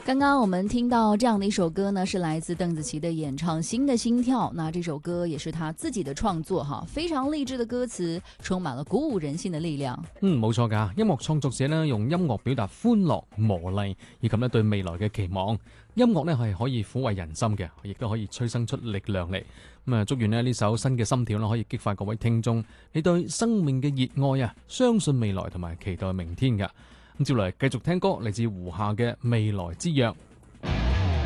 刚刚我们听到这样的一首歌呢，是来自邓紫棋的演唱《新的心跳》。那这首歌也是她自己的創作哈，非常勵志的歌詞，充滿了鼓舞人心的力量。 冇錯㗎，音樂創作者呢，用音樂表達歡樂、磨礪以及呢對未來嘅期望。音樂呢係可以撫慰人心嘅，亦都可以催生出力量嚟。祝願呢首新嘅心跳呢，可以激發各位聽眾你對生命嘅熱愛啊，相信未來同埋期待明天㗎。咁接嚟繼續聽歌，嚟自胡夏嘅《未來之約》。